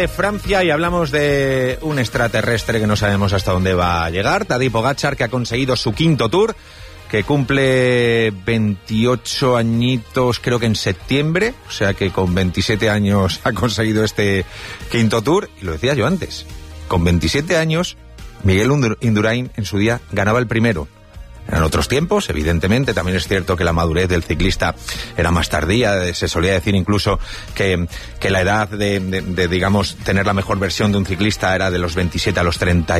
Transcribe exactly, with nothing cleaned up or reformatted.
De Francia, y hablamos de un extraterrestre que no sabemos hasta dónde va a llegar, Tadej Pogačar, que ha conseguido su quinto Tour, que cumple veintiocho añitos creo que en septiembre, o sea que con veintisiete años ha conseguido este quinto Tour, y lo decía yo antes, con veintisiete años Miguel Indurain en su día ganaba el primero. Eran otros tiempos, evidentemente. También es cierto que la madurez del ciclista era más tardía. Se solía decir incluso que, que la edad de, de, de, digamos, tener la mejor versión de un ciclista era de los veintisiete a los treinta